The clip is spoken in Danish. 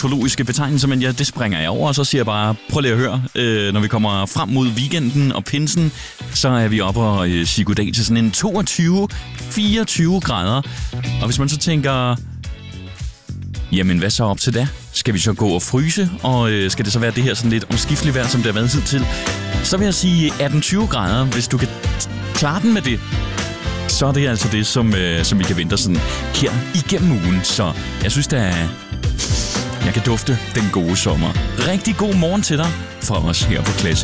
meteorologiske betegnelser, men det springer jeg over, og så siger jeg bare, prøv lige at høre, når vi kommer frem mod weekenden og pinsen, så er vi oppe og sige goddag til sådan en 22-24 grader. Og hvis man så tænker, jamen hvad så op til da? Skal vi så gå og fryse, og skal det så være det her sådan lidt omskifteligt vejr, som det har været hidtil? Så vil jeg sige 18-20 grader, hvis du kan klare den med det. Så er det altså det, som vi kan vente sådan her igennem ugen. Så jeg synes, jeg kan dufte den gode sommer. Rigtig god morgen til dig fra os her på Classic.